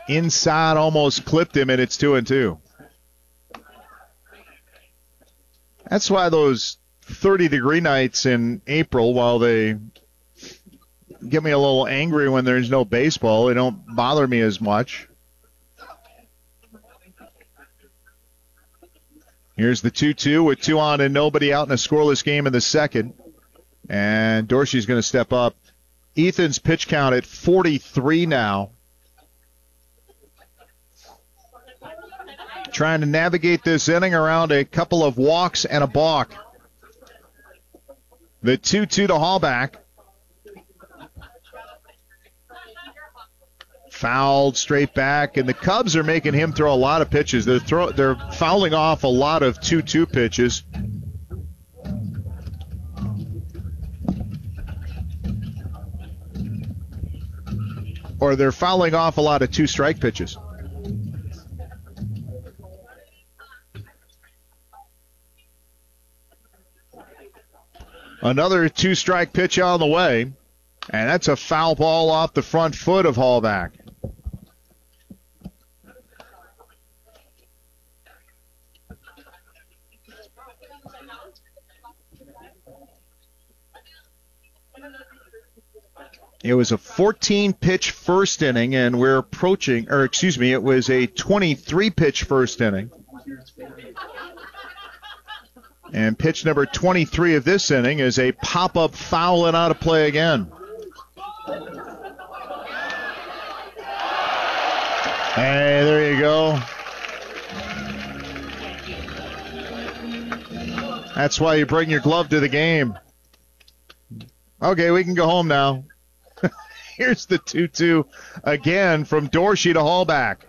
Inside almost clipped him, and it's 2-2. That's why those 30-degree nights in April, while they get me a little angry when there's no baseball, they don't bother me as much. Here's the 2-2 with 2 on and nobody out in a scoreless game in the second. And Dorsey's going to step up. Ethan's pitch count at 43 now. Trying to navigate this inning around a couple of walks and a balk. The 2-2 to Hallback. Fouled straight back, and the Cubs are making him throw a lot of pitches. They're fouling off a lot of 2-2 pitches. Or they're fouling off a lot of 2-strike pitches. Another 2-strike pitch on the way, and that's a foul ball off the front foot of Hallback. It was a 14-pitch first inning, and we're approaching, it was a 23-pitch first inning. And pitch number 23 of this inning is a pop-up foul and out of play again. Hey, there you go. That's why you bring your glove to the game. Okay, we can go home now. Here's the 2-2 again from Dorsey to Hallback.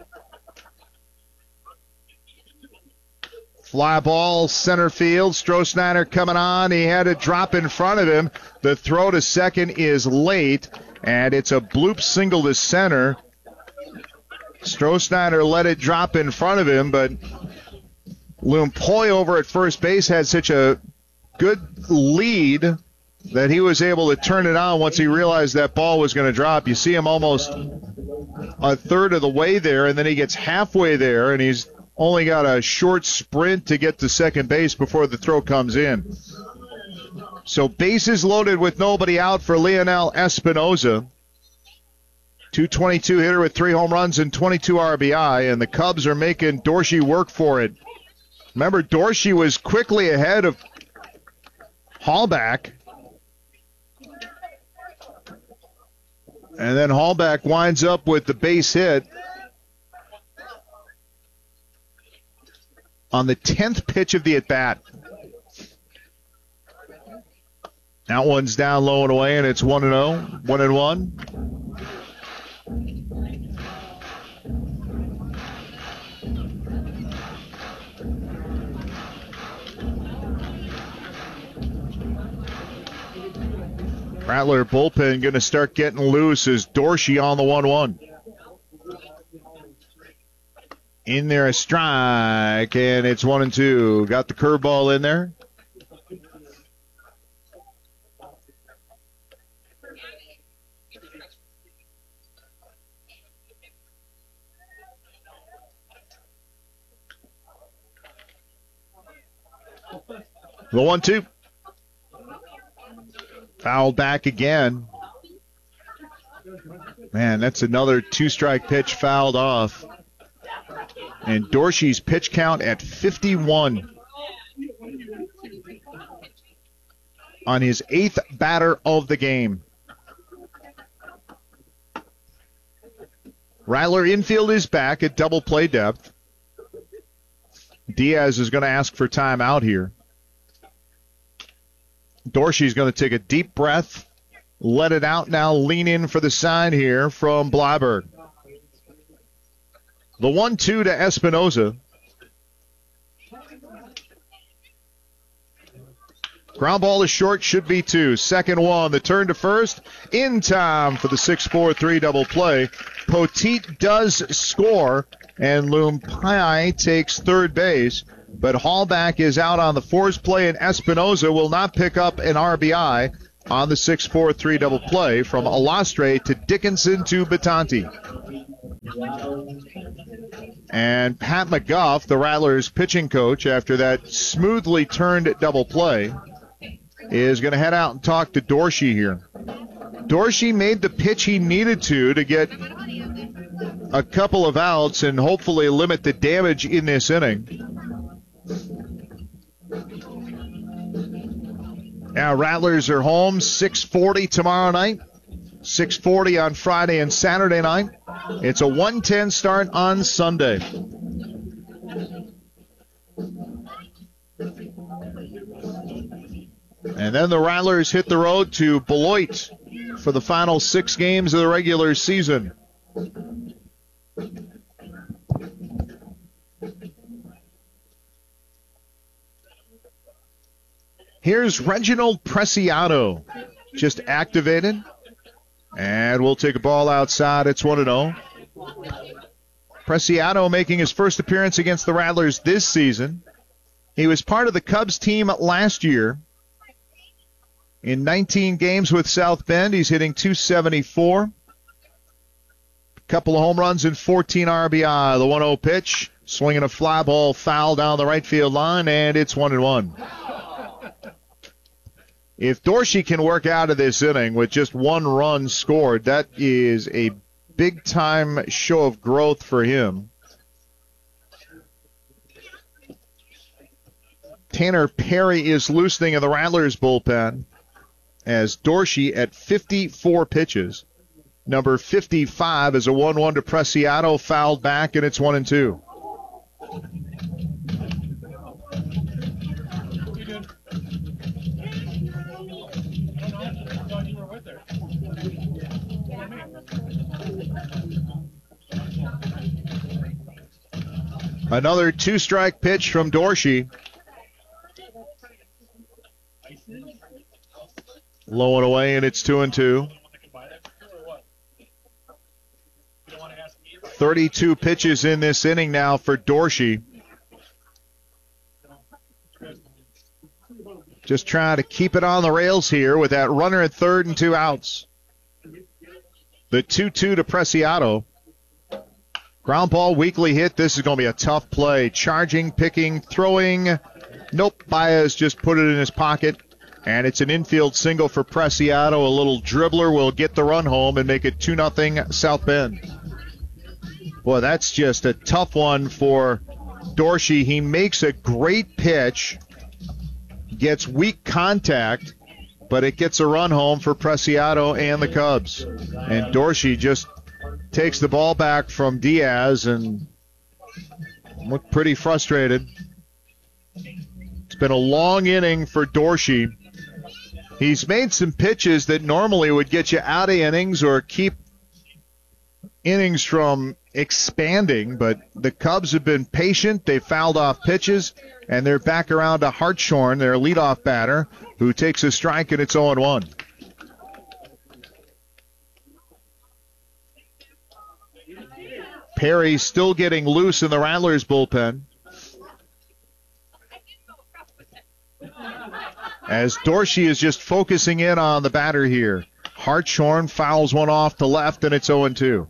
Fly ball, center field. Stroh-Schneider coming on. He had a drop in front of him. The throw to second is late, and it's a bloop single to center. Stroh-Schneider let it drop in front of him, but Lumpoy over at first base had such a good lead that he was able to turn it on once he realized that ball was going to drop. You see him almost a third of the way there, and then he gets halfway there, and he's only got a short sprint to get to second base before the throw comes in. So bases loaded with nobody out for Leonel Espinoza. 222 hitter with 3 home runs and 22 RBI, and the Cubs are making Dorsey work for it. Remember, Dorsey was quickly ahead of Hallback. And then Hallback winds up with the base hit on the 10th pitch of the at-bat. That one's down low and away, and it's 1-0, 1-1. Rattler bullpen going to start getting loose as Dorsey on the 1-1. In there a strike, and it's 1-2. Got the curveball in there. The 1-2. Fouled back again. Man, that's another 2-strike pitch fouled off. And Dorsey's pitch count at 51 on his 8th batter of the game. Rattler infield is back at double play depth. Diaz is going to ask for timeout here. Dorsey's going to take a deep breath, let it out now, lean in for the sign here from Bleiberg. The 1-2 to Espinoza. Ground ball is short, should be 2. Second one, the turn to first, in time for the 6-4-3 double play. Poteet does score, and Lumpai takes third base. But Hallback is out on the force play, and Espinoza will not pick up an RBI on the 6-4-3 double play from Alastre to Dickinson to Batanti. And Pat McGuff, the Rattlers pitching coach, after that smoothly turned double play, is going to head out and talk to Dorsey here. Dorsey made the pitch he needed to get a couple of outs and hopefully limit the damage in this inning. Now Rattlers are home 6:40 tomorrow night, 6:40 on Friday and Saturday night. It's a 1:10 start on Sunday. And then the Rattlers hit the road to Beloit for the final 6 games of the regular season. Here's Reginald Preciado, just activated. And we'll take a ball outside. It's 1-0. Preciado making his first appearance against the Rattlers this season. He was part of the Cubs team last year. In 19 games with South Bend, he's hitting .274. A couple of home runs and 14 RBI. The 1-0 pitch, swinging a fly ball foul down the right field line, and it's 1-1. If Dorsey can work out of this inning with just 1 run scored, that is a big-time show of growth for him. Tanner Perry is loosening in the Rattlers bullpen as Dorsey at 54 pitches. Number 55 is a 1-1 to Preciado, fouled back, and it's 1-2. Another 2-strike pitch from Dorsey. Low and away, and it's 2-2. 32 pitches in this inning now for Dorsey. Just trying to keep it on the rails here with that runner at third and 2 outs. The 2-2 to Preciado. Ground ball, weakly hit. This is going to be a tough play. Charging, picking, throwing. Nope, Baez just put it in his pocket. And it's an infield single for Preciado. A little dribbler will get the run home and make it 2-0 South Bend. Boy, that's just a tough one for Dorsey. He makes a great pitch, gets weak contact, but it gets a run home for Preciado and the Cubs. And Dorsey just takes the ball back from Diaz and looked pretty frustrated. It's been a long inning for Dorsey. He's made some pitches that normally would get you out of innings or keep innings from expanding, but the Cubs have been patient. They fouled off pitches, and they're back around to Hartshorn, their leadoff batter, who takes a strike, and it's 0-1. Perry still getting loose in the Rattlers bullpen. As Dorsey is just focusing in on the batter here. Hartshorn fouls one off to left, and it's 0-2.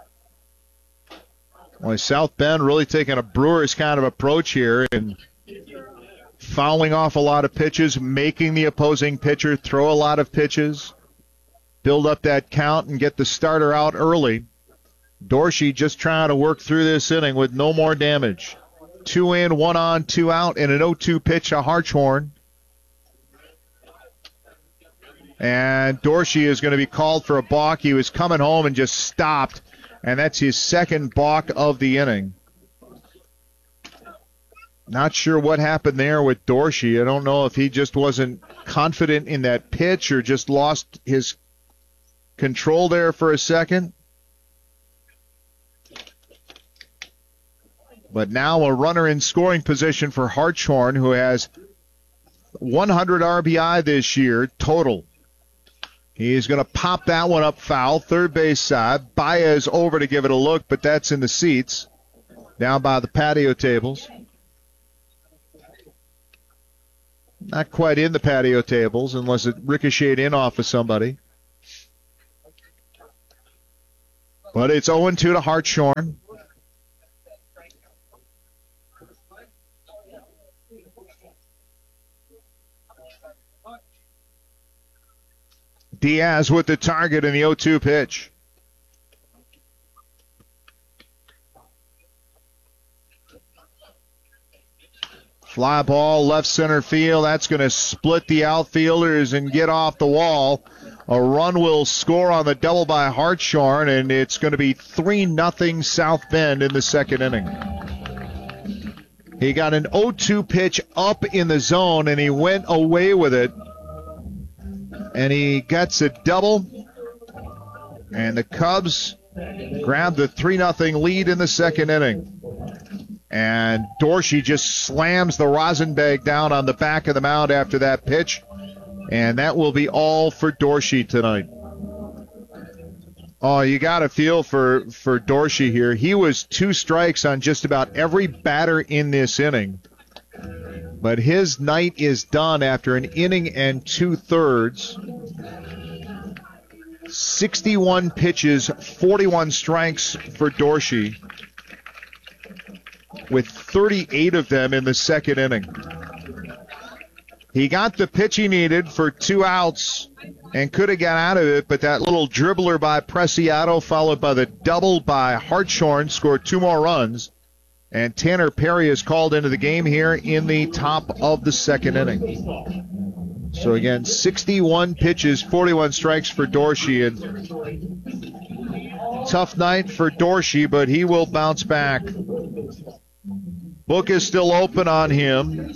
Well, South Bend really taking a Brewers kind of approach here and fouling off a lot of pitches, making the opposing pitcher throw a lot of pitches, build up that count, and get the starter out early. Dorsey just trying to work through this inning with no more damage. 2 in, 1 on, 2 out, and an 0-2 pitch to Hartshorn. And Dorsey is going to be called for a balk. He was coming home and just stopped, and that's his second balk of the inning. Not sure what happened there with Dorsey. I don't know if he just wasn't confident in that pitch or just lost his control there for a second. But now a runner in scoring position for Hartshorn, who has 100 RBI this year total. He's going to pop that one up foul, third base side. Baez over to give it a look, but that's in the seats, down by the patio tables. Not quite in the patio tables unless it ricocheted in off of somebody. But it's 0-2 to Hartshorn. Diaz with the target in the 0-2 pitch. Fly ball, left center field. That's going to split the outfielders and get off the wall. A run will score on the double by Hartshorn, and it's going to be 3-0 South Bend in the second inning. He got an 0-2 pitch up in the zone, and he went away with it. And he gets a double, and the Cubs grab the 3-0 lead in the second inning. And Dorsey just slams the rosin bag down on the back of the mound after that pitch. And that will be all for Dorsey tonight. Oh, you got to feel for Dorsey here. He was 2 strikes on just about every batter in this inning. But his night is done after an inning and 2/3. 61 pitches, 41 strikes for Dorsey, with 38 of them in the second inning. He got the pitch he needed for 2 outs and could have got out of it, but that little dribbler by Preciado, followed by the double by Hartshorn, scored 2 more runs. And Tanner Perry is called into the game here in the top of the second inning. So again, 61 pitches, 41 strikes for Dorsey. And tough night for Dorsey, but he will bounce back. Book is still open on him.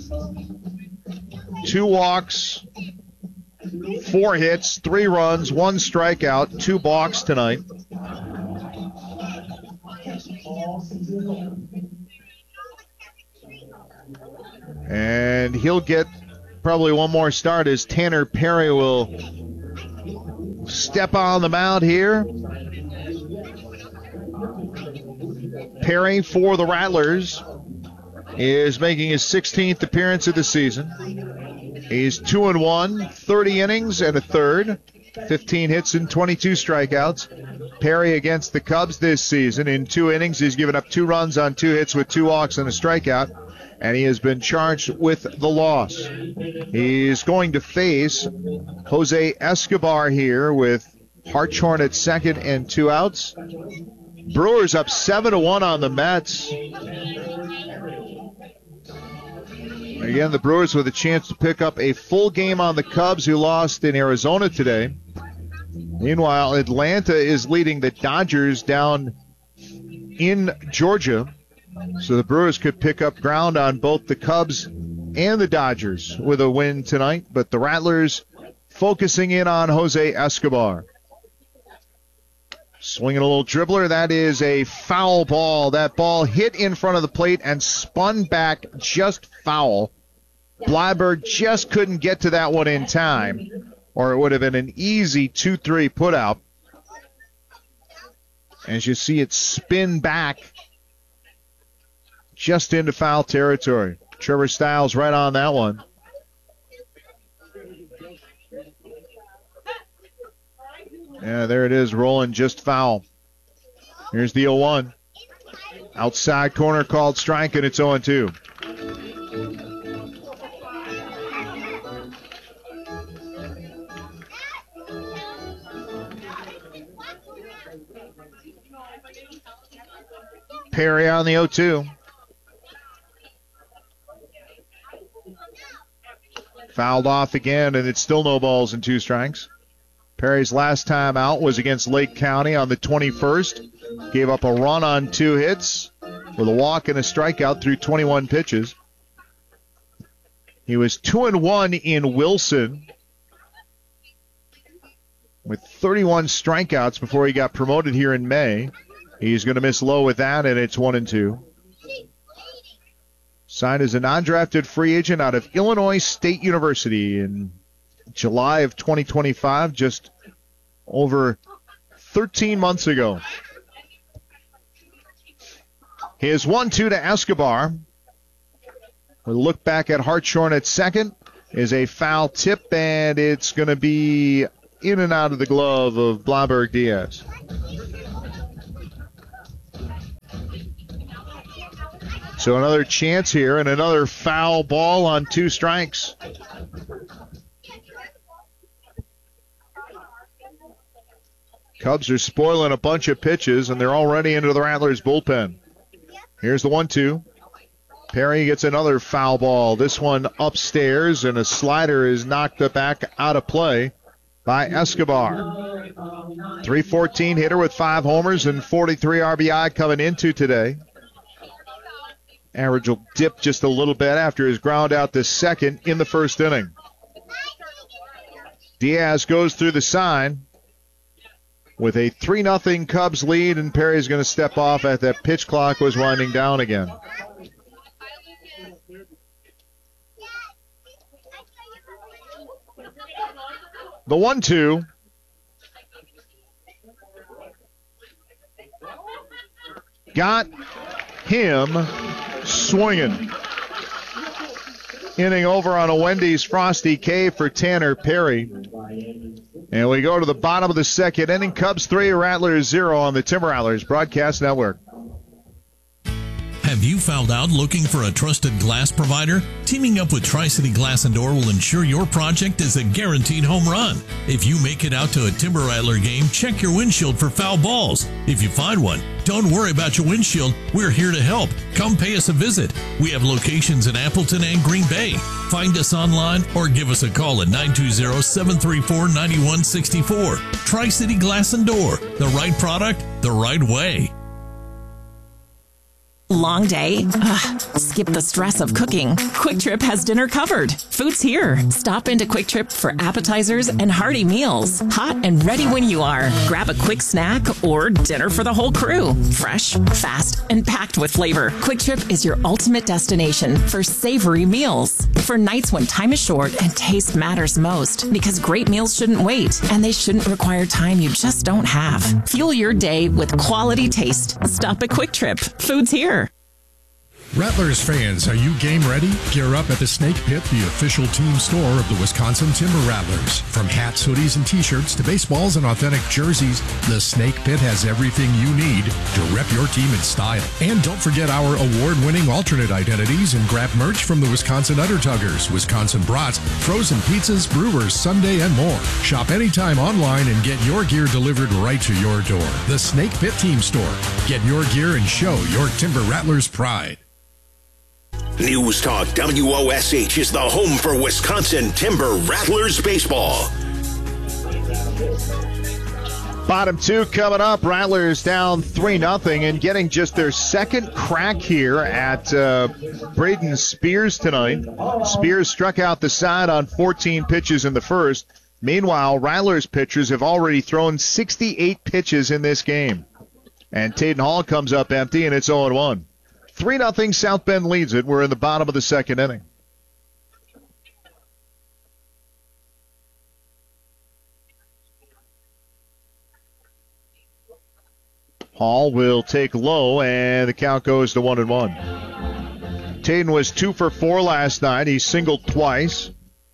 2 walks, 4 hits, 3 runs, 1 strikeout, 2 balks tonight. And he'll get probably one more start as Tanner Perry will step on the mound here. Perry for the Rattlers is making his 16th appearance of the season. He's 2-1, 30 innings and a third, 15 hits and 22 strikeouts. Perry against the Cubs this season. In 2 innings, he's given up 2 runs on 2 hits with 2 walks and a strikeout, and he has been charged with the loss. He's going to face Jose Escobar here with Hartshorn at second and 2 outs. Brewers up 7-1 on the Mets. Again, the Brewers with a chance to pick up a full game on the Cubs, who lost in Arizona today. Meanwhile, Atlanta is leading the Dodgers down in Georgia. So the Brewers could pick up ground on both the Cubs and the Dodgers with a win tonight. But the Rattlers focusing in on Jose Escobar. Swinging a little dribbler. That is a foul ball. That ball hit in front of the plate and spun back just foul. Bleiberg just couldn't get to that one in time, or it would have been an easy 2-3 put out. As you see it spin back just into foul territory. Trevor Stiles right on that one. Yeah, there it is, rolling just foul. Here's the 0-1. Outside corner called strike, and it's 0-2. Perry on the 0-2. Fouled off again, and it's still no balls and 2 strikes. Perry's last time out was against Lake County on the 21st. Gave up a run on 2 hits with a walk and a strikeout through 21 pitches. He was 2-1 in Wilson with 31 strikeouts before he got promoted here in May. He's going to miss low with that, and it's 1-2. Signed as a non-drafted free agent out of Illinois State University in July of 2025, just over 13 months ago. His 1-2 to Escobar. We'll look back at Hartshorn at second. Is a foul tip, and it's going to be in and out of the glove of Bleiberg Diaz. So another chance here and another foul ball on 2 strikes. Cubs are spoiling a bunch of pitches, and they're already into the Rattlers bullpen. Here's the 1-2. Perry gets another foul ball. This one upstairs, and a slider is knocked back out of play by Escobar. .314 hitter with 5 homers and 43 RBI coming into today. Average will dip just a little bit after his ground out to second in the first inning. Diaz goes through the sign with a 3-0 Cubs lead, and Perry's going to step off as that pitch clock was winding down again. The 1-2. Got him swinging. Inning over on a Wendy's Frosty K for Tanner Perry. And we go to the bottom of the second inning. Cubs 3, Rattlers 0 on the Timber Rattlers Broadcast Network. Have you found out looking for a trusted glass provider? Teaming up with Tri-City Glass and Door will ensure your project is a guaranteed home run. If you make it out to a Timber Rattler game, check your windshield for foul balls. If you find one, don't worry about your windshield. We're here to help. Come pay us a visit. We have locations in Appleton and Green Bay. Find us online or give us a call at 920-734-9164. Tri-City Glass and Door. The right product, the right way. Long day? Ugh, skip the stress of cooking. Quick Trip has dinner covered. Food's here. Stop into Quick Trip for appetizers and hearty meals. Hot and ready when you are. Grab a quick snack or dinner for the whole crew. Fresh, fast, and packed with flavor. Quick Trip is your ultimate destination for savory meals. For nights when time is short and taste matters most. Because great meals shouldn't wait, and they shouldn't require time you just don't have. Fuel your day with quality taste. Stop at Quick Trip. Food's here. Rattlers fans, are you game ready? Gear up at the Snake Pit, the official team store of the Wisconsin Timber Rattlers. From hats, hoodies, and t-shirts to baseballs and authentic jerseys, the Snake Pit has everything you need to rep your team in style. And don't forget our award-winning alternate identities and grab merch from the Wisconsin Undertuggers, Wisconsin Brats, frozen pizzas, brewers, Sunday, and more. Shop anytime online and get your gear delivered right to your door. The Snake Pit Team Store. Get your gear and show your Timber Rattlers pride. News Talk WOSH is the home for Wisconsin Timber Rattlers baseball. Bottom 2 coming up. Rattlers down 3-0 and getting just their second crack here at Braden Spears tonight. Spears struck out the side on 14 pitches in the first. Meanwhile, Rattlers pitchers have already thrown 68 pitches in this game. And Taden Hall comes up empty, and it's 0-1. 3-0 South Bend leads it. We're in the bottom of the second inning. Hall will take low, and the count goes to 1-1. Taden was 2 for 4 last night. He singled twice.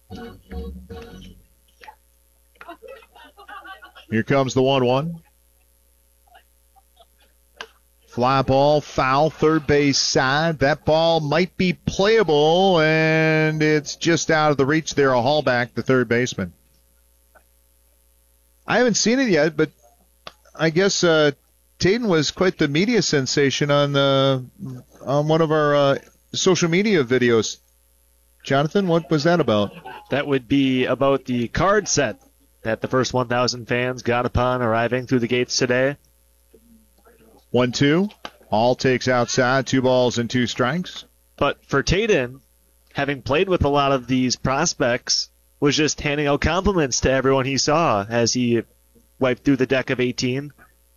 Here comes the 1-1. Fly ball, foul, third base side. That ball might be playable, and it's just out of the reach there. A Hall back, the third baseman. I haven't seen it yet, but I guess Taden was quite the media sensation on one of our social media videos. Jonathan, what was that about? That would be about the card set that the first 1,000 fans got upon arriving through the gates today. 1-2. Hall takes outside, 2 balls and 2 strikes. But for Taden, having played with a lot of these prospects, was just handing out compliments to everyone he saw as he wiped through the deck of 18.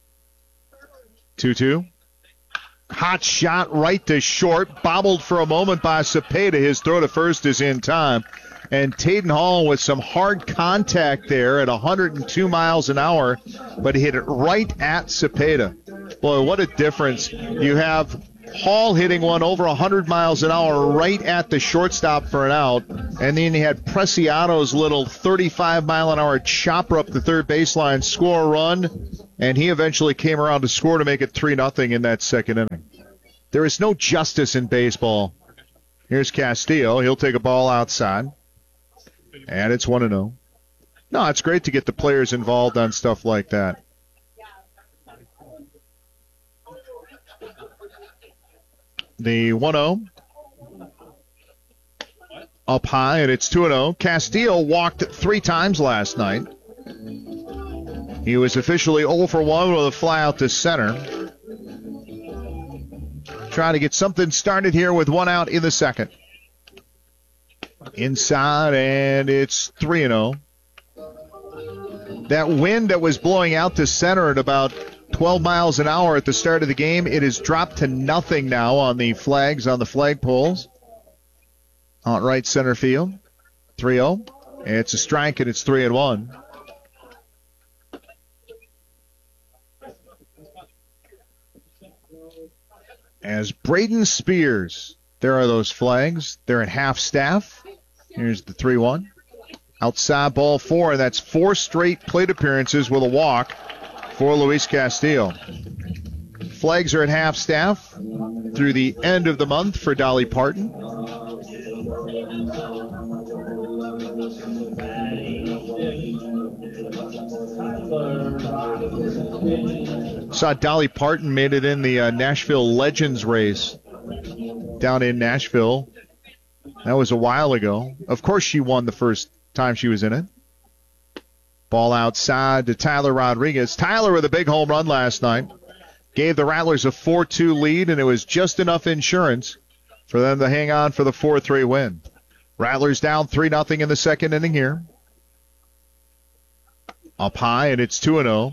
2-2. Hot shot right to short. Bobbled for a moment by Cepeda. His throw to first is in time. And Taden Hall with some hard contact there at 102 miles an hour, but he hit it right at Cepeda. Boy, what a difference. You have Hall hitting one over 100 miles an hour right at the shortstop for an out, and then you had Preciado's little 35-mile-an-hour chopper up the third baseline, score a run, and he eventually came around to score to make it 3-0 in that second inning. There is no justice in baseball. Here's Castillo. He'll take a ball outside. And it's 1-0. No, it's great to get the players involved on stuff like that. The 1-0. Up high, and it's 2-0. Castillo walked 3 times last night. He was officially 0 for 1 with a fly out to center. Trying to get something started here with 1 out in the second. Inside, and it's 3-0. That wind that was blowing out to center at about 12 miles an hour at the start of the game, it has dropped to nothing now on the flags, on the flagpoles. On right center field. 3-0. It's a strike, and it's 3-1. As Braden Spears, there are those flags. They're at half staff. Here's the 3-1. Outside ball 4, and that's 4 straight plate appearances with a walk for Luis Castillo. Flags are at half staff through the end of the month for Dolly Parton. Saw Dolly Parton made it in the Nashville Legends race down in Nashville. That was a while ago. Of course she won the first time she was in it. Ball outside to Tyler Rodriguez. Tyler with a big home run last night. Gave the Rattlers a 4-2 lead, and it was just enough insurance for them to hang on for the 4-3 win. Rattlers down 3-0 in the second inning here. Up high, and it's 2-0.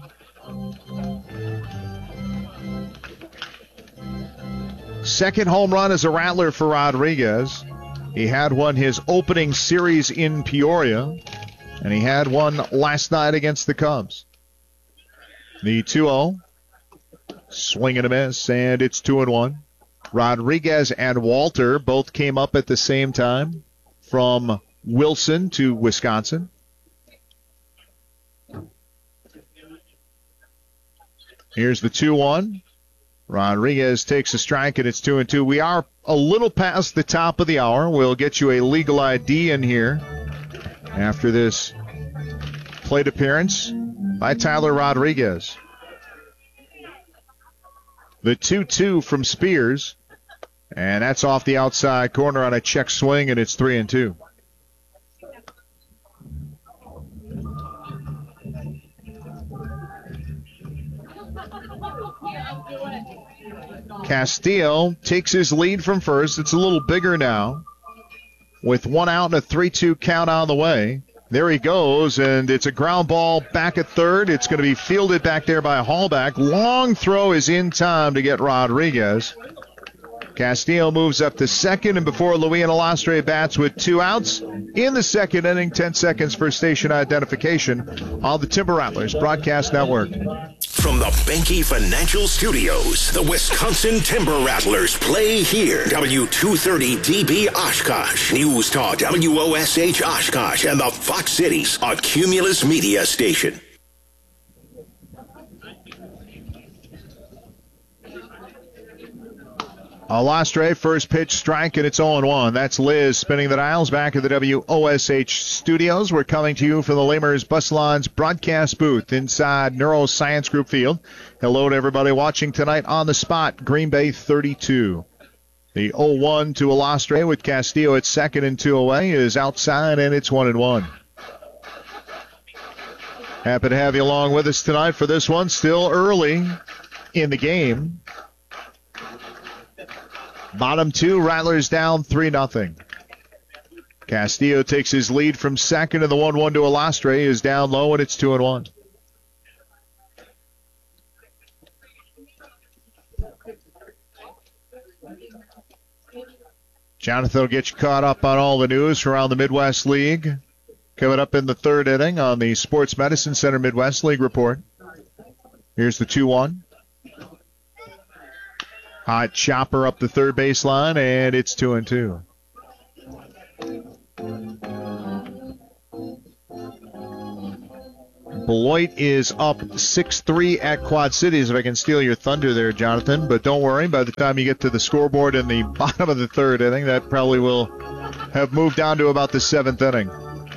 Second home run as a Rattler for Rodriguez. He had one his opening series in Peoria, and he had one last night against the Cubs. The 2-0. Swing and a miss, and it's 2-1. Rodriguez and Walter both came up at the same time from Wilson to Wisconsin. Here's the 2-1. Rodriguez takes a strike, and it's 2-2. We are a little past the top of the hour. We'll get you a legal ID in here after this plate appearance by Tyler Rodriguez. The 2-2 from Spears, and that's off the outside corner on a check swing, and it's 3-2. Castillo takes his lead from first. It's a little bigger now with 1 out and a 3-2 count on the way. There he goes, and it's a ground ball back at third. It's going to be fielded back there by Hallback. Long throw is in time to get Rodriguez. Castillo moves up to second, and before Luis and Alastre bats with 2 outs in the second inning, 10 seconds for station identification on the Timber Rattlers Broadcast Network. From the Benke Financial Studios, the Wisconsin Timber Rattlers play here. W230DB Oshkosh, News Talk WOSH Oshkosh, and the Fox Cities, a Cumulus Media station. Alastre, first pitch, strike, and it's 0-1. That's Liz spinning the dials back at the WOSH studios. We're coming to you from the Lamers Bussalons broadcast booth inside Neuroscience Group Field. Hello to everybody watching tonight on the spot. Green Bay 32. The 0-1 to Alastre with Castillo at second and 2 away is outside, and it's 1-1. Happy to have you along with us tonight for this one. Still early in the game. Bottom 2, Rattlers down 3-0. Castillo takes his lead from second, and the 1-1 to Alastre is down low, and it's 2-1. Jonathan will get you caught up on all the news from around the Midwest League. Coming up in the third inning on the Sports Medicine Center Midwest League report. Here's the 2-1. Hot chopper up the third baseline, and it's 2-2. Beloit is up 6-3 at Quad Cities, if I can steal your thunder there, Jonathan. But don't worry, by the time you get to the scoreboard in the bottom of the third inning, that probably will have moved down to about the seventh inning.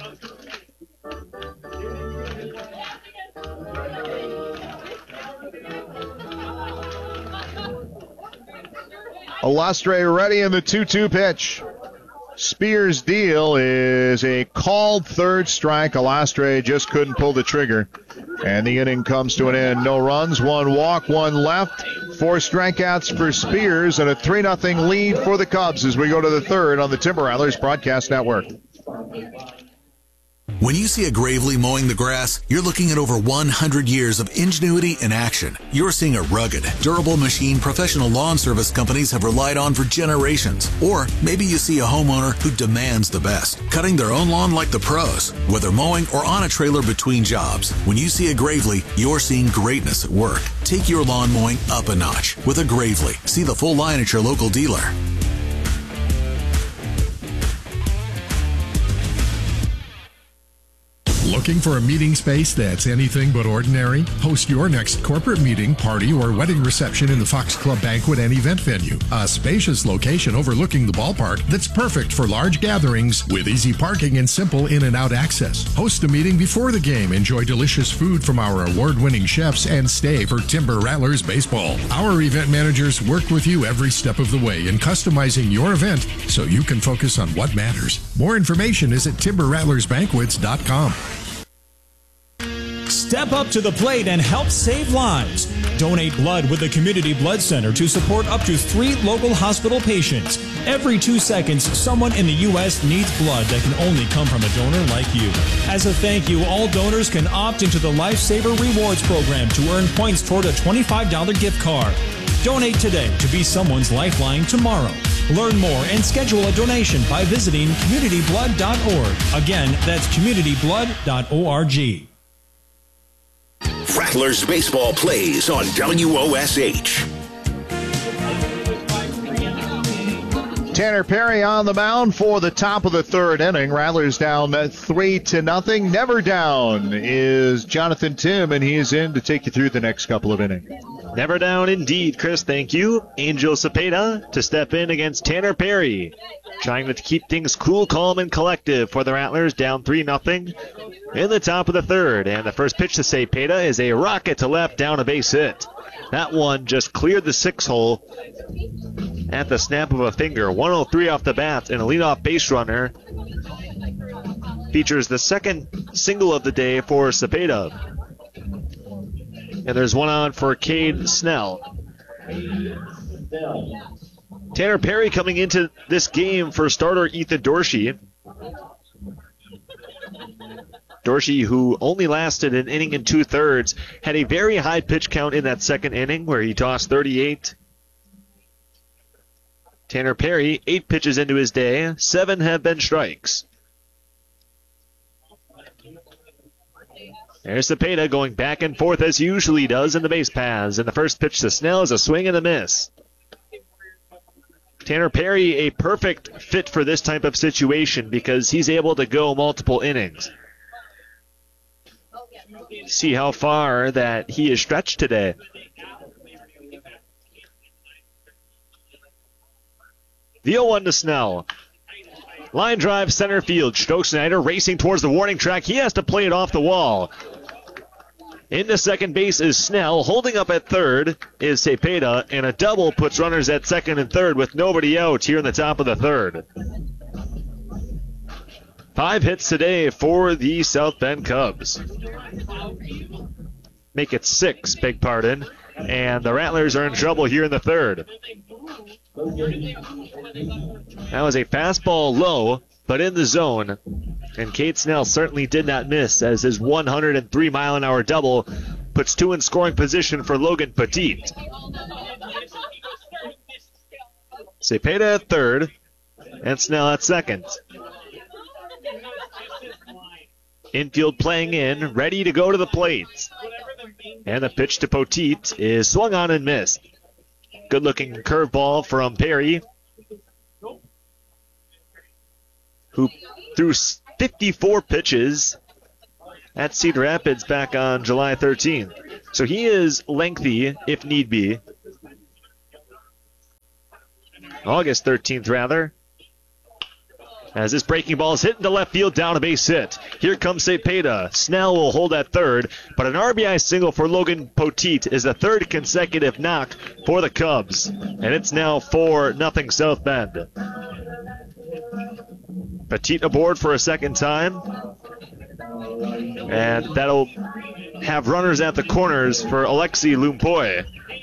Alastre ready in the 2-2 pitch. Spears' deal is a called third strike. Alastre just couldn't pull the trigger. And the inning comes to an end. No runs, one walk, one left. 4 strikeouts for Spears and a 3-0 lead for the Cubs as we go to the third on the Timber Rattlers Broadcast Network. When you see a Gravely mowing the grass, you're looking at over 100 years of ingenuity in action. You're seeing a rugged, durable machine professional lawn service companies have relied on for generations. Or maybe you see a homeowner who demands the best, cutting their own lawn like the pros, whether mowing or on a trailer between jobs. When you see a Gravely, you're seeing greatness at work. Take your lawn mowing up a notch with a Gravely. See the full line at your local dealer. Looking for a meeting space that's anything but ordinary? Host your next corporate meeting, party, or wedding reception in the Fox Club Banquet and Event Venue. A spacious location overlooking the ballpark that's perfect for large gatherings with easy parking and simple in and out access. Host a meeting before the game, enjoy delicious food from our award-winning chefs, and stay for Timber Rattlers baseball. Our event managers work with you every step of the way in customizing your event so you can focus on what matters. More information is at timberrattlersbanquets.com. Step up to the plate and help save lives. Donate blood with the Community Blood Center to support up to 3 local hospital patients. Every 2 seconds, someone in the U.S. needs blood that can only come from a donor like you. As a thank you, all donors can opt into the Lifesaver Rewards program to earn points toward a $25 gift card. Donate today to be someone's lifeline tomorrow. Learn more and schedule a donation by visiting communityblood.org. Again, that's communityblood.org. Rattlers baseball plays on WOSH. Tanner Perry on the mound for the top of the third inning. Rattlers down 3-0. Never down is Jonathan Tim, and he is in to take you through the next couple of innings. Never down indeed, Chris. Thank you. Angel Cepeda to step in against Tanner Perry. Trying to keep things cool, calm, and collective for the Rattlers, down 3-0 in the top of the third. And the first pitch to Cepeda is a rocket to left, down a base hit. That one just cleared the 6-hole at the snap of a finger. 103 off the bat, and a leadoff base runner. Features the second single of the day for Cepeda. And there's one on for Cade Snell. Tanner Perry coming into this game for starter Ethan Dorsey. Dorsey, who only lasted an inning and 2/3, had a very high pitch count in that second inning where he tossed 38. Tanner Perry, 8 pitches into his day, 7 have been strikes. There's Cepeda going back and forth as he usually does in the base paths. And the first pitch to Snell is a swing and a miss. Tanner Perry, a perfect fit for this type of situation because he's able to go multiple innings. See how far that he is stretched today. The 0-1 to Snell. Line drive center field. Stoke-Snyder racing towards the warning track. He has to play it off the wall. Into second base is Snell. Holding up at third is Cepeda. And a double puts runners at second and third with nobody out here in the top of the third. 5 hits today for the South Bend Cubs. Make it 6, beg pardon. And the Rattlers are in trouble here in the third. That was a fastball low, but in the zone. And Cade Snell certainly did not miss as his 103-mile-an-hour double puts 2 in scoring position for Logan Petit. Cepeda at third and Snell at second. Infield playing in, ready to go to the plate. And the pitch to Poteet is swung on and missed. Good-looking curveball from Perry, who threw 54 pitches at Cedar Rapids back on July 13th. So he is lengthy, if need be. August 13th, rather. As this breaking ball is hit into left field, down a base hit. Here comes Cepeda. Snell will hold at third, but an RBI single for Logan Poteet is the third consecutive knock for the Cubs. And it's now 4-0 South Bend. Poteet aboard for a second time. And that'll have runners at the corners for Alexi Lumpoy.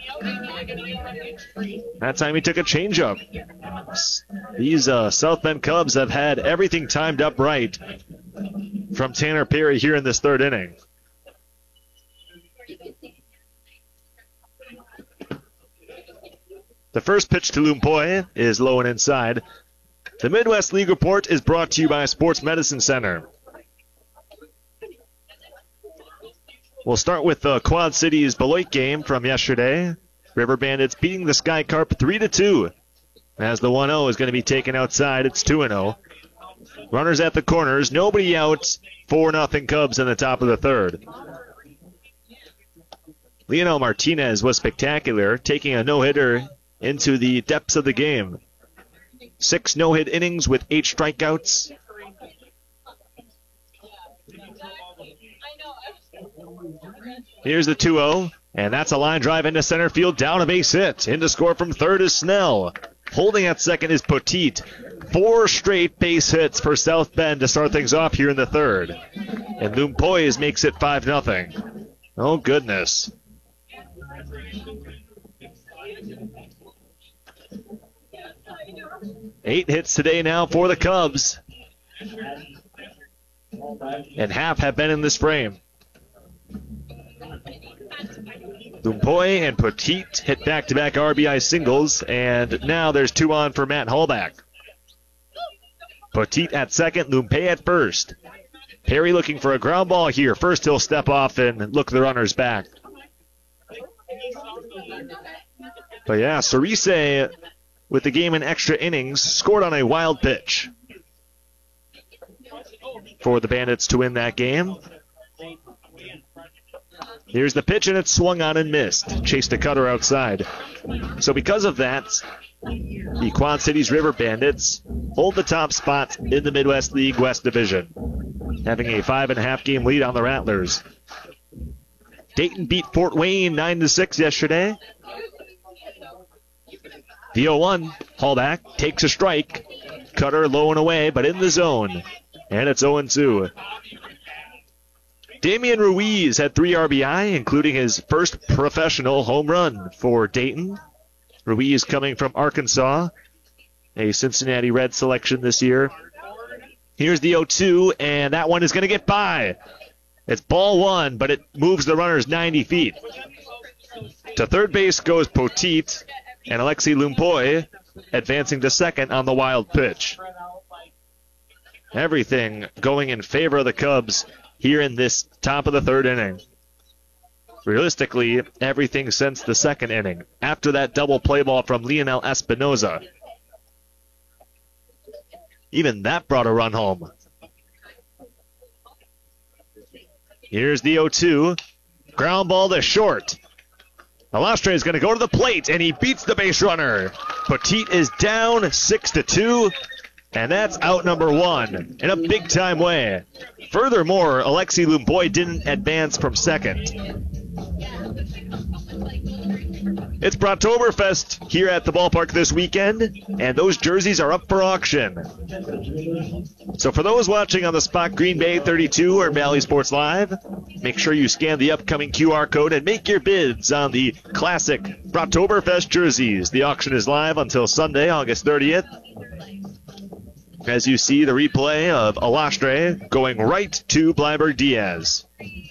That time he took a changeup. These South Bend Cubs have had everything timed up right from Tanner Perry here in this third inning. The first pitch to Lumpoy is low and inside. The Midwest League Report is brought to you by Sports Medicine Center. We'll start with the Quad Cities Beloit game from yesterday. River Bandits beating the Sky Carp 3-2. As the 1-0 is going to be taken outside, it's 2-0. Runners at the corners, nobody out. 4-0 Cubs in the top of the third. Leonel Martinez was spectacular, taking a no-hitter into the depths of the game. 6 no-hit innings with 8 strikeouts. Here's the 2-0, and that's a line drive into center field, down a base hit. In to score from third is Snell. Holding at second is Poteet. 4 straight base hits for South Bend to start things off here in the third. And Lumpoy makes it 5-0. Oh, goodness. Eight hits today now for the Cubs. And half have been in this frame. Lumpoy and Poteet hit back-to-back RBI singles, and now there's 2 on for Matt Hallback. Poteet at second, Lumpoy at first. Perry looking for a ground ball here. First he'll step off and look the runners back. But yeah, Cerise with the game in extra innings scored on a wild pitch for the Bandits to win that game. Here's the pitch, and it's swung on and missed. Chased a cutter outside. So because of that, the Quad Cities River Bandits hold the top spot in the Midwest League West Division, having a 5.5-game lead on the Rattlers. Dayton beat Fort Wayne 9-6 yesterday. The 0-1, Hallback takes a strike. Cutter low and away, but in the zone. And it's 0-2. Damian Ruiz had 3 RBI, including his first professional home run for Dayton. Ruiz coming from Arkansas, a Cincinnati Red selection this year. Here's the 0-2, and that one is going to get by. It's ball 1, but it moves the runners 90 feet. To third base goes Poteet, and Alexi Lumpoy advancing to second on the wild pitch. Everything going in favor of the Cubs here in this top of the third inning. Realistically, everything since the second inning, after that double play ball from Leonel Espinoza. Even that brought a run home. Here's the 0-2. Ground ball to short. Alastre is going to go to the plate, and he beats the base runner. Poteet is down 6-2. And that's out number 1 in a big-time way. Furthermore, Alexi Lumpoy didn't advance from second. It's Brattoberfest here at the ballpark this weekend, and those jerseys are up for auction. So for those watching on the spot Green Bay 32 or Valley Sports Live, make sure you scan the upcoming QR code and make your bids on the classic Brattoberfest jerseys. The auction is live until Sunday, August 30th. As you see the replay of Alastre going right to Bleiberg Diaz.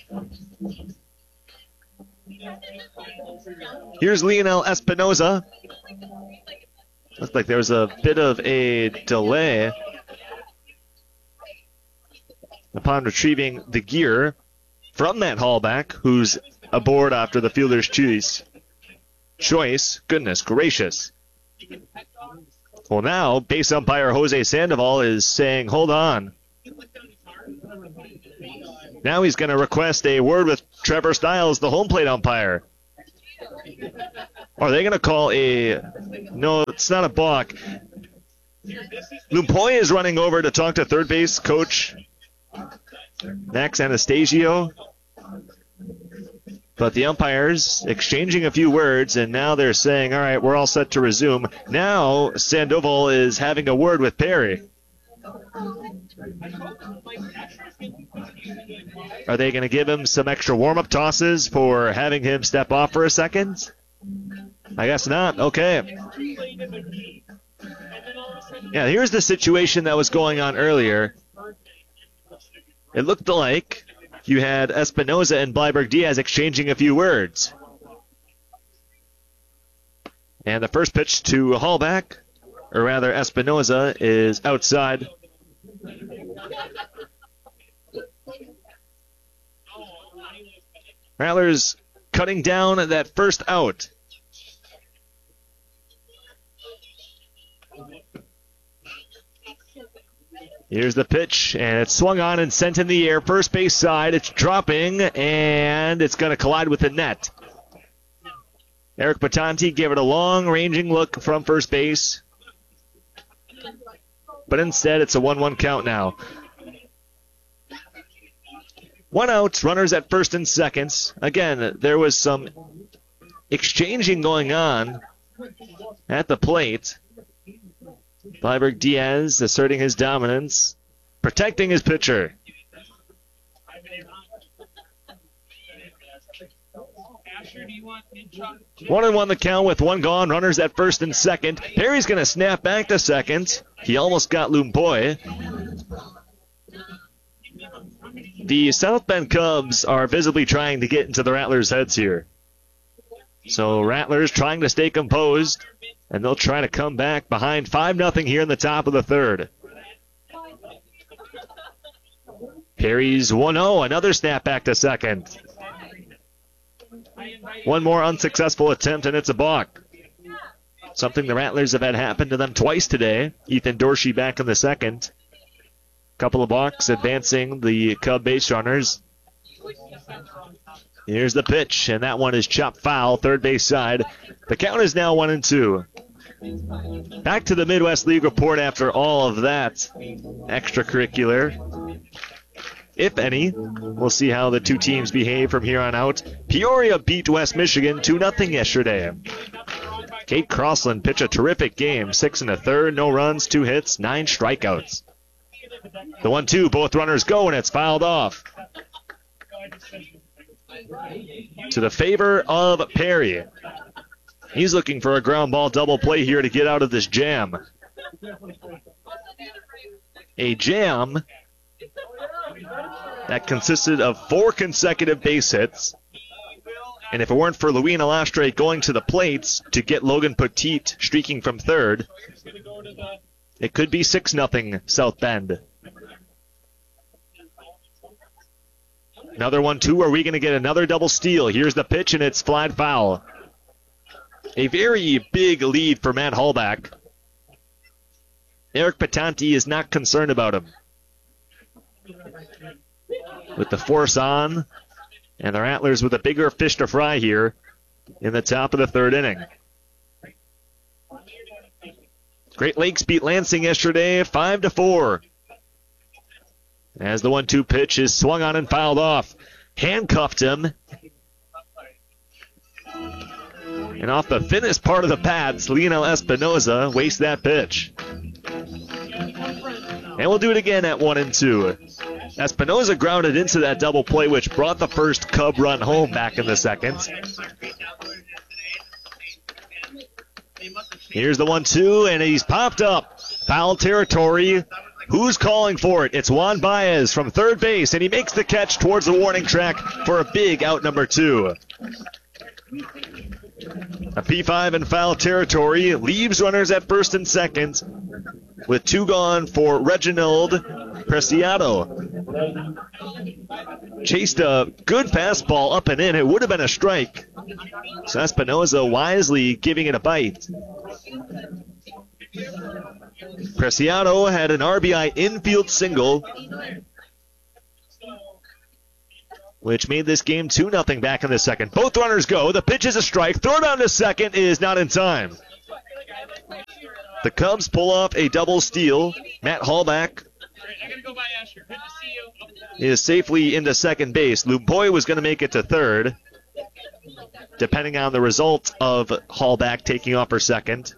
Here's Leonel Espinoza. Looks like there was a bit of a delay upon retrieving the gear from Matt Hallback, who's aboard after the fielder's choice. Goodness gracious. Well, now, base umpire Jose Sandoval is saying, hold on. Now he's going to request a word with Trevor Stiles, the home plate umpire. Are they going to call a... No, it's not a balk. Lumpoy is running over to talk to third base coach Max Anastasio. But the umpires exchanging a few words, and now they're saying, all right, we're all set to resume. Now Sandoval is having a word with Perry. Are they going to give him some extra warm-up tosses for having him step off for a second? I guess not. Okay. Yeah, here's the situation that was going on earlier. It looked like you had Espinoza and Bleiberg Diaz exchanging a few words. And the first pitch to Hallback, or rather Espinoza, is outside. Rattlers cutting down that first out. Here's the pitch, and it's swung on and sent in the air. First base side, it's dropping, and it's going to collide with the net. Eric Patanti gave it a long-ranging look from first base, but instead it's a 1-1 count now. 1 out, runners at first and second. Again, there was some exchanging going on at the plate. Bleiberg Diaz asserting his dominance, protecting his pitcher. 1-1 the count with 1 gone, runners at first and second. Perry's going to snap back to second. He almost got Lumpoy. The South Bend Cubs are visibly trying to get into the Rattlers' heads here. So Rattlers trying to stay composed, and they'll try to come back behind 5-0 here in the top of the third. Perry's 1-0, another snap back to second. One more unsuccessful attempt, and it's a balk. Something the Rattlers have had happen to them twice today. Ethan Dorsey back in the second. Couple of balks advancing the Cub base runners. Here's the pitch, and that one is chopped foul, third base side. The count is now 1-2. Back to the Midwest League report after all of that extracurricular, if any. We'll see how the two teams behave from here on out. Peoria beat West Michigan 2-0 yesterday. Kate Crossland pitched a terrific game, 6 1/3, no runs, 2 hits, 9 strikeouts. The 1-2, both runners go, and it's fouled off. To the favor of Perry. He's looking for a ground ball double play here to get out of this jam. A jam that consisted of 4 consecutive base hits. And if it weren't for Louis Alastre going to the plates to get Logan Petit streaking from third, it could be 6-0 South Bend. Another 1-2. Are we going to get another double steal? Here's the pitch, and it's flat foul. A very big lead for Matt Hallback. Eric Patanti is not concerned about him. With the force on, and the Rattlers with a bigger fish to fry here in the top of the third inning. Great Lakes beat Lansing yesterday 5-4. As the 1-2 pitch is swung on and fouled off. Handcuffed him. And off the thinnest part of the pads, Lionel Espinoza wastes that pitch. And we'll do it again at 1-2. Espinoza grounded into that double play, which brought the first Cub run home back in the second. Here's the 1-2, and he's popped up. Foul territory. Who's calling for it? It's Juan Baez from third base, and he makes the catch towards the warning track for a big out number 2. A P5 in foul territory leaves runners at first and second with 2 gone for Reginald Preciado. Chased a good fastball up and in. It would have been a strike. So Espinoza wisely giving it a bite. Preciado had an RBI infield single. which made this game 2-0 back in the second. Both runners go. The pitch is a strike. Throw down to second is not in time. The Cubs pull off a double steal. Matt Hallback is safely into second base. Lumpoy was going to make it to third, depending on the result of Hallback taking off for second.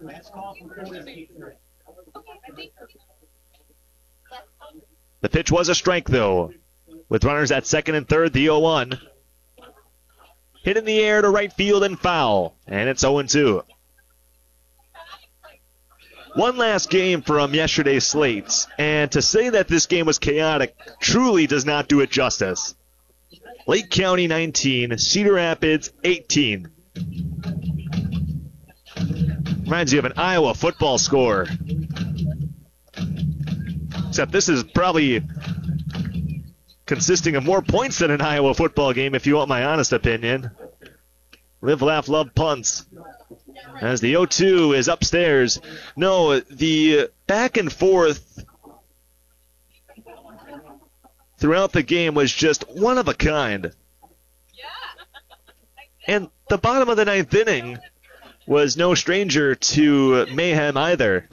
The pitch was a strike, though, with runners at second and third, the 0-1. Hit in the air to right field and foul, and it's 0-2. One last game from yesterday's slates, and to say that this game was chaotic truly does not do it justice. Lake County 19, Cedar Rapids 18. Reminds you of an Iowa football score. Except this is probably consisting of more points than an Iowa football game, if you want my honest opinion. Live, laugh, love punts. As the 0-2 is upstairs. No, the back and forth throughout the game was just one of a kind. And the bottom of the ninth inning was no stranger to mayhem either.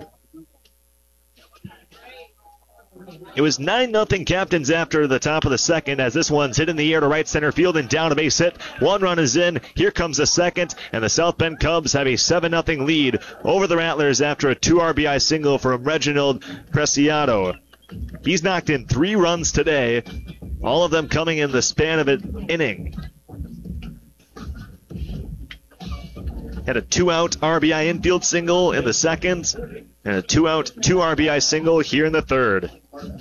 It was 9-0 Captains after the top of the second, as this one's hit in the air to right center field and down a base hit. One run is in. Here comes the second, and the South Bend Cubs have a 7-0 lead over the Rattlers after a 2 RBI single from Reginald Preciado. He's knocked in 3 runs today, all of them coming in the span of an inning. Had a 2-out RBI infield single in the second, and a 2-out 2 RBI single here in the third.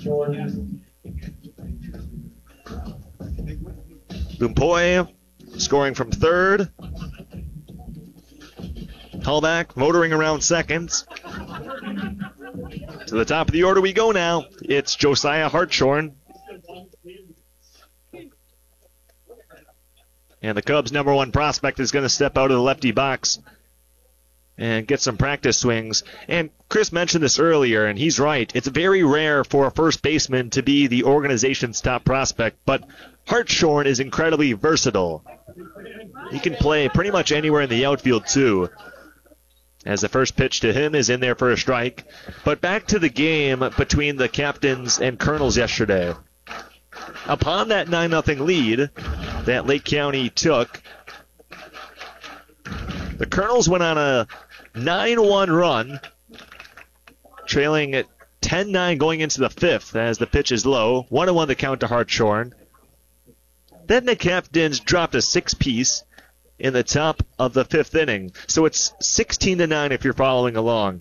Lumpoy scoring from third. Hallback motoring around second. To the top of the order we go now. It's Josiah Hartshorn. And the Cubs' number 1 prospect is going to step out of the lefty box and get some practice swings. And Chris mentioned this earlier, and he's right. It's very rare for a first baseman to be the organization's top prospect, but Hartshorn is incredibly versatile. He can play pretty much anywhere in the outfield, too, as the first pitch to him is in there for a strike. But back to the game between the Captains and Colonels yesterday. Upon that 9-0 lead that Lake County took, the Colonels went on a 9-1 run, trailing at 10-9 going into the 5th as the pitch is low. 1-1 the count to Hartshorn. Then the Captains dropped a 6-piece in the top of the 5th inning. So it's 16-9 if you're following along.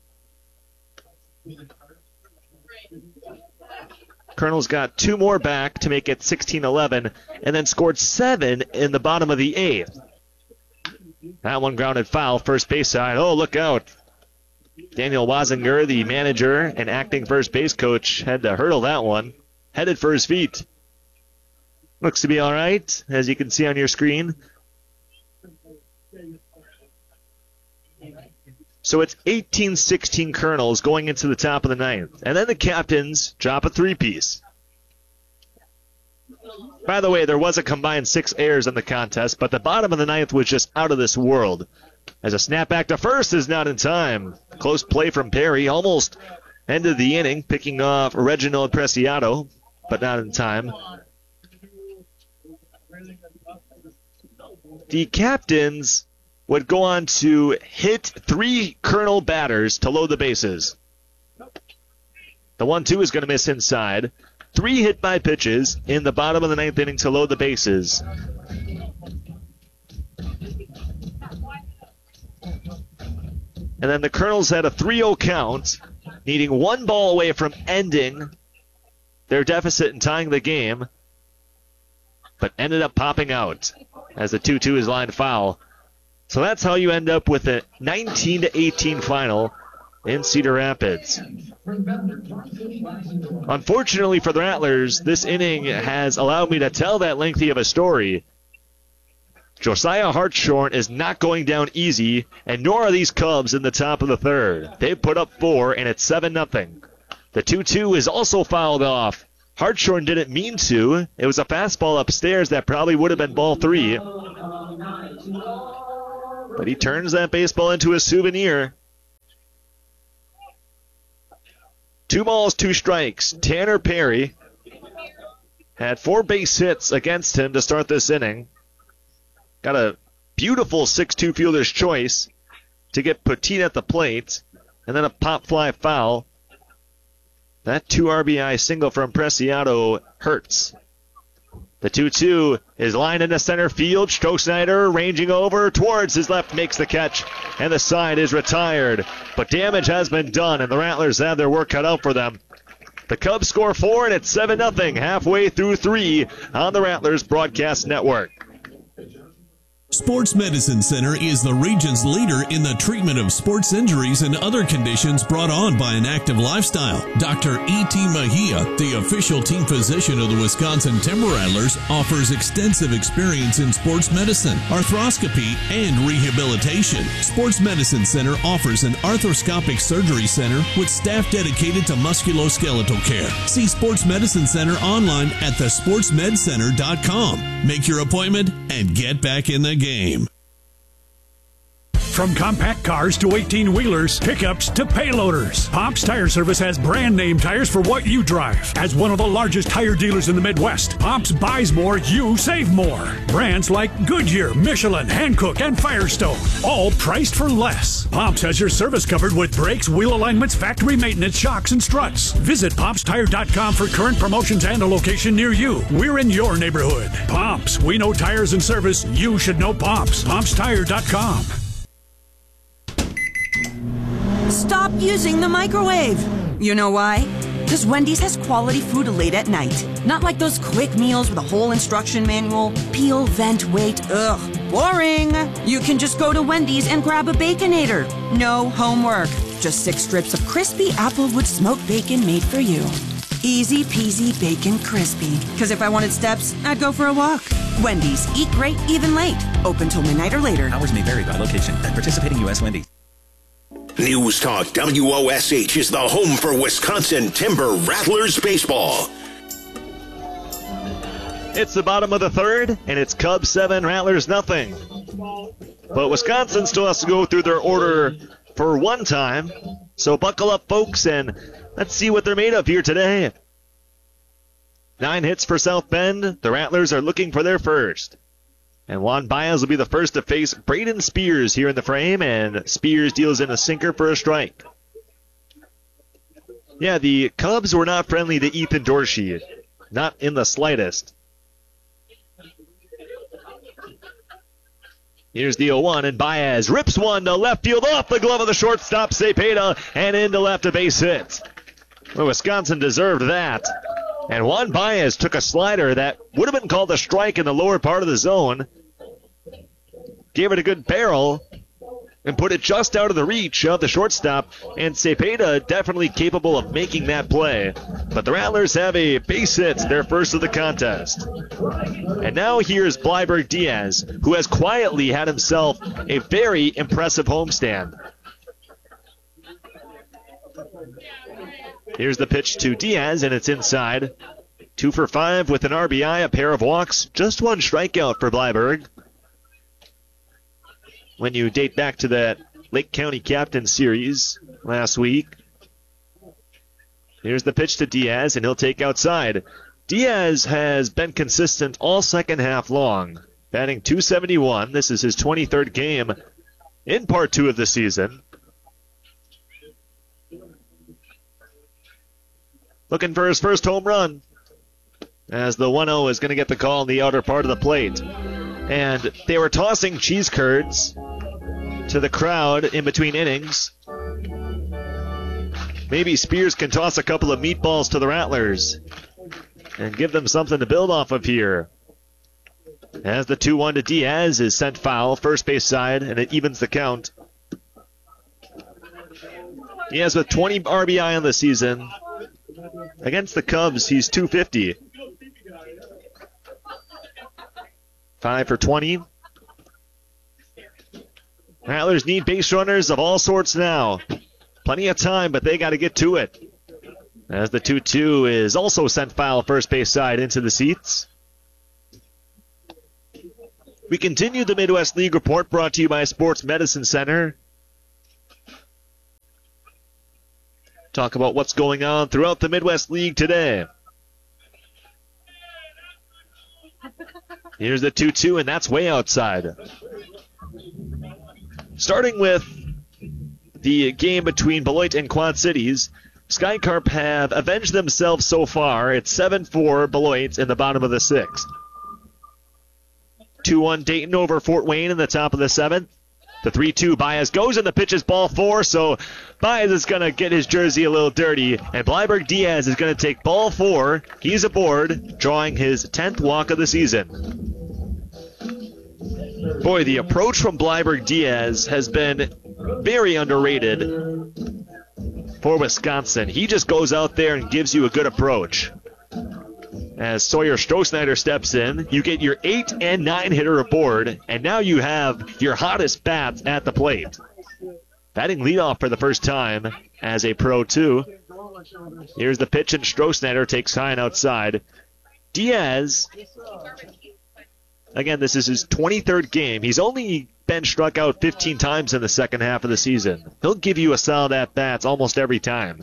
Colonels got 2 more back to make it 16-11, and then scored 7 in the bottom of the 8th. That one grounded foul, first base side. Oh, look out. Daniel Wazinger, the manager and acting first base coach, had to hurdle that one. Headed for his feet. Looks to be all right, as you can see on your screen. So it's 18-16 Colonels going into the top of the 9th. And then the Captains drop a 3-piece. By the way, there was a combined 6 errors in the contest, but the bottom of the 9th was just out of this world. As a snapback to first is not in time. Close play from Perry, almost ended the inning, picking off Reginald Preciado, but not in time. The Captains would go on to hit 3 Colonel batters to load the bases. The 1-2 is going to miss inside. 3 hit by pitches in the bottom of the 9th inning to load the bases. And then the Colonels had a 3-0 count, needing 1 ball away from ending their deficit and tying the game, but ended up popping out as the 2-2 is lined foul. So that's how you end up with a 19-18 final in Cedar Rapids. Unfortunately for the Rattlers, this inning has allowed me to tell that lengthy of a story. Josiah Hartshorn is not going down easy, and nor are these Cubs in the top of the 3rd. They put up 4, and it's 7-0. The 2-2 is also fouled off Hartshorn didn't mean to. It was a fastball upstairs that probably would have been ball 3. But he turns that baseball into a souvenir. 2 balls, 2 strikes. Tanner Perry had 4 base hits against him to start this inning. Got a beautiful 6-2 fielder's choice to get Petit at the plate, and then a pop fly foul. That 2 RBI single from Preciado hurts. The 2-2 is lined into center field. Stroh ranging over towards his left, makes the catch, and the side is retired. But damage has been done, and the Rattlers have their work cut out for them. The Cubs score 4, and it's 7-0 halfway through 3 on the Rattlers Broadcast Network. Sports Medicine Center is the region's leader in the treatment of sports injuries and other conditions brought on by an active lifestyle. Dr. E.T. Mejia, the official team physician of the Wisconsin Timber Rattlers, offers extensive experience in sports medicine, arthroscopy, and rehabilitation. Sports Medicine Center offers an arthroscopic surgery center with staff dedicated to musculoskeletal care. See Sports Medicine Center online at thesportsmedcenter.com. Make your appointment and get back in the game. From compact cars to 18-wheelers, pickups to payloaders, Pops Tire Service has brand name tires for what you drive. As one of the largest tire dealers in the Midwest, Pops buys more, you save more. Brands like Goodyear, Michelin, Hankook, and Firestone, all priced for less. Pops has your service covered with brakes, wheel alignments, factory maintenance, shocks, and struts. Visit PopsTire.com for current promotions and a location near you. We're in your neighborhood. Pops, we know tires and service. You should know Pops. PopsTire.com. Stop using the microwave. You know why? Because Wendy's has quality food late at night. Not like those quick meals with a whole instruction manual. Peel, vent, wait. Ugh, boring. You can just go to Wendy's and grab a Baconator. No homework. Just 6 strips of crispy Applewood smoked bacon made for you. Easy peasy bacon crispy. Because if I wanted steps, I'd go for a walk. Wendy's. Eat great, even late. Open till midnight or later. Hours may vary by location. At participating U.S. Wendy's. News Talk WOSH is the home for Wisconsin Timber Rattlers baseball. It's the bottom of the 3rd, and it's Cubs 7, Rattlers nothing. But Wisconsin still has to go through their order for one time. So buckle up, folks, and let's see what they're made of here today. 9 hits for South Bend. The Rattlers are looking for their first. And Juan Baez will be the first to face Braden Spears here in the frame, and Spears deals in a sinker for a strike. Yeah, the Cubs were not friendly to Ethan Dorsey. Not in the slightest. Here's the 0-1, and Baez rips one to left field off the glove of the shortstop, Cepeda, and into left, a base hit. Well, Wisconsin deserved that. And Juan Baez took a slider that would have been called a strike in the lower part of the zone. Gave it a good barrel and put it just out of the reach of the shortstop. And Cepeda definitely capable of making that play. But the Rattlers have a base hit, their first of the contest. And now here's Bleiberg Diaz, who has quietly had himself a very impressive homestand. Here's the pitch to Diaz, and it's inside. 2 for 5 with an RBI, a pair of walks, just 1 strikeout for Bleiberg. When you date back to that Lake County Captain Series last week. Here's the pitch to Diaz, and he'll take outside. Diaz has been consistent all second half long, batting .271. This is his 23rd game in part 2 of the season. Looking for his first home run, as the 1-0 is going to get the call in the outer part of the plate. And they were tossing cheese curds to the crowd in between innings. Maybe Spears can toss a couple of meatballs to the Rattlers and give them something to build off of here. As the 2-1 to Diaz is sent foul, first base side, and it evens the count. Diaz with 20 RBI on the season. Against the Cubs, he's .250. 5 for 20. Rattlers need base runners of all sorts now. Plenty of time, but they got to get to it. As the 2-2 is also sent foul first base side into the seats. We continue the Midwest League report brought to you by Sports Medicine Center. Talk about what's going on throughout the Midwest League today. Here's the 2-2, and that's way outside. Starting with the game between Beloit and Quad Cities, Skycarp have avenged themselves so far. It's 7-4 Beloit in the bottom of the sixth. 2-1 Dayton over Fort Wayne in the top of the seventh. The 3-2 Baez goes, and the pitch is ball four, so Baez is going to get his jersey a little dirty, and Bleiberg Diaz is going to take ball four. He's aboard, drawing his 10th walk of the season. Boy, the approach from Bleiberg Diaz has been very underrated for Wisconsin. He just goes out there and gives you a good approach. As Sawyer Strohsnyder steps in, you get your 8 and 9 hitter aboard, and now you have your hottest bats at the plate. Batting leadoff for the first time as a pro, too. Here's the pitch, and Strohsnyder takes high and outside. Diaz, again, this is his 23rd game. He's only been struck out 15 times in the second half of the season. He'll give you a solid at-bats almost every time.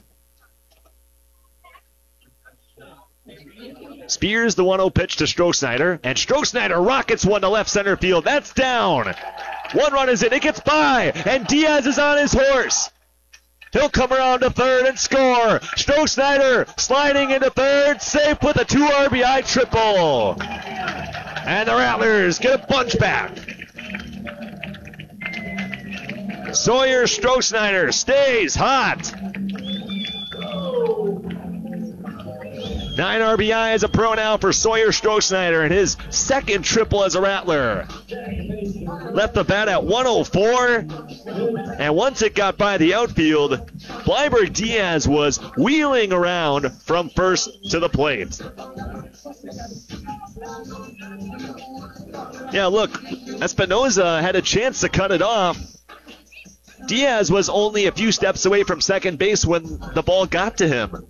Spears the 1-0 pitch to Strohsnyder, and Strohsnyder rockets one to left center field. That's down. One run is in. It gets by, and Diaz is on his horse. He'll come around to third and score. Strohsnyder sliding into third, safe with a 2 RBI triple. And the Rattlers get a bunch back. Sawyer Strohsnyder stays hot. 9 RBI as a pro now for Sawyer Strohsnyder, and his second triple as a Rattler. Left the bat at 104, and once it got by the outfield, Bleiberg Diaz was wheeling around from first to the plate. Yeah, look, Espinoza had a chance to cut it off. Diaz was only a few steps away from second base when the ball got to him.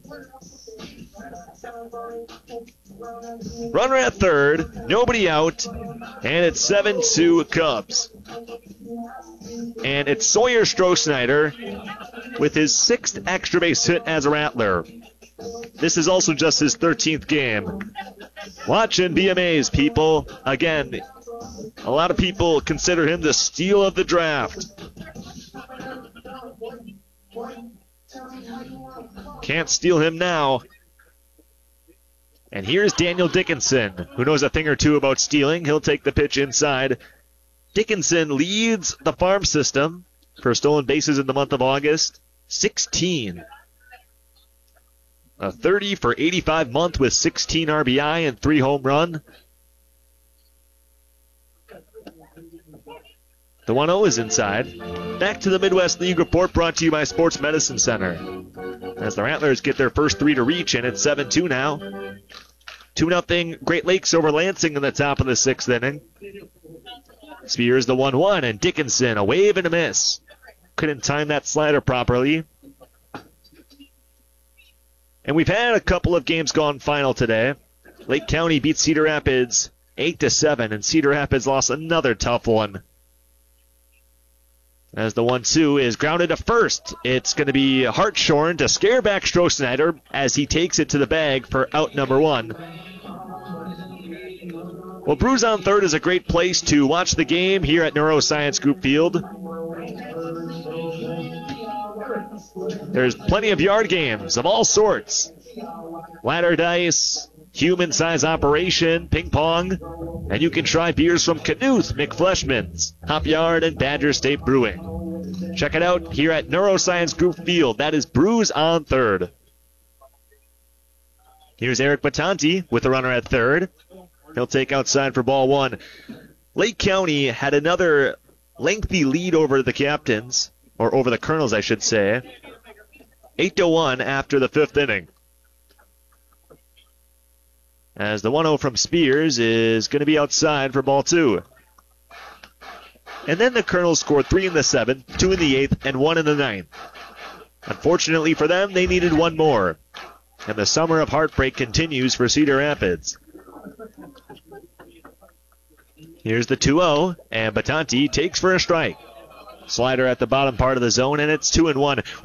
Runner at third, nobody out, and it's 7-2 Cubs. And it's Sawyer Strohsnyder with his 6th extra base hit as a Rattler. This is also just his 13th game. Watch and be amazed, people. Again, a lot of people consider him the steal of the draft. Can't steal him now. And here's Daniel Dickinson, who knows a thing or two about stealing. He'll take the pitch inside. Dickinson leads the farm system for stolen bases in the month of August. 16. A 30 for 85 month with 16 RBI and 3 home run. The 1-0 is inside. Back to the Midwest League report brought to you by Sports Medicine Center. As the Rattlers get their first 3 to reach, and it's 7-2 now. 2-0 Great Lakes over Lansing in the top of the 6th inning. Spears the 1-1, and Dickinson, a wave and a miss. Couldn't time that slider properly. And we've had a couple of games gone final today. Lake County beat Cedar Rapids 8-7, and Cedar Rapids lost another tough one. As the 1-2 is grounded to first. It's going to be Hartshorn to scare back Strohsnyder as he takes it to the bag for out number 1. Well, Brews on Third is a great place to watch the game here at Neuroscience Group Field. There's plenty of yard games of all sorts. Ladder dice, human-size operation, ping pong, and you can try beers from Knuth, McFleshman's, Hop Yard, and Badger State Brewing. Check it out here at Neuroscience Group Field. That is Brews on Third. Here's Eric Batanti with the runner at third. He'll take outside for ball 1. Lake County had another lengthy lead over the Captains, or over the Colonels, I should say. 8-1 after the 5th inning. As the 1-0 from Spears is going to be outside for ball 2. And then the Colonels scored 3 in the 7th, 2 in the 8th, and 1 in the 9th. Unfortunately for them, they needed 1 more. and the summer of heartbreak continues for Cedar Rapids. Here's the 2-0, and Batanti takes for a strike. Slider at the bottom part of the zone, and it's 2-1.